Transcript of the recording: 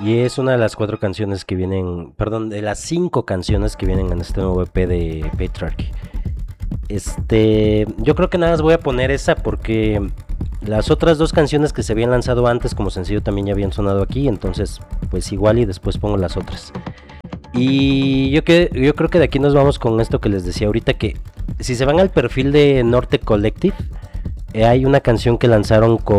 Y es una de las 4 canciones que vienen, perdón, de las 5 canciones que vienen en este nuevo EP de Patriarchy. Yo creo que nada más voy a poner esa porque las otras 2 canciones que se habían lanzado antes como sencillo también ya habían sonado aquí, entonces pues igual y después pongo las otras. Y yo creo que de aquí nos vamos con esto que les decía ahorita, que si se van al perfil de Norte Collective, hay una canción que lanzaron con